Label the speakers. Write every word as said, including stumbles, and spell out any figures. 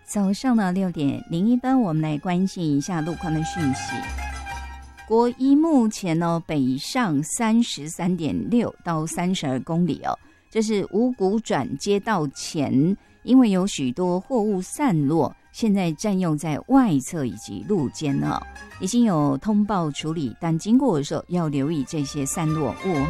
Speaker 1: 早上的六点零一分，我们来关心一下路况的讯息。国一目前呢，北上三十三点六到三十二公里哦，这是五股转接道前，因为有许多货物散落，现在占用在外侧以及路肩哦，已经有通报处理，但经过的时候要留意这些散落物。